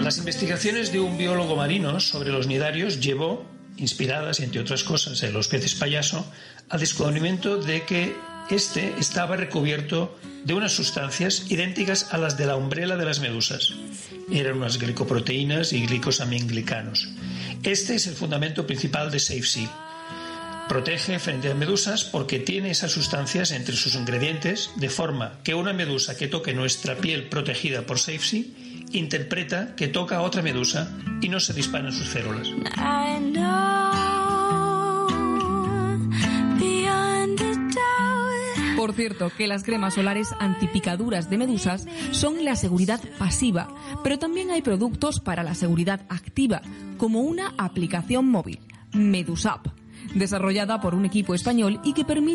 Las investigaciones de un biólogo marino sobre los nidarios llevó, inspiradas entre otras cosas en los peces payaso, al descubrimiento de que este estaba recubierto de unas sustancias idénticas a las de la umbrela de las medusas. Eran unas glicoproteínas y glicosaminglicanos. Este es el fundamento principal de SafeSea. Protege frente a medusas porque tiene esas sustancias entre sus ingredientes, de forma que una medusa que toque nuestra piel protegida por SafeSea interpreta que toca a otra medusa y no se disparan sus células. Por cierto, que las cremas solares antipicaduras de medusas son la seguridad pasiva, pero también hay productos para la seguridad activa, como una aplicación móvil, Medusap, desarrollada por un equipo español y que permite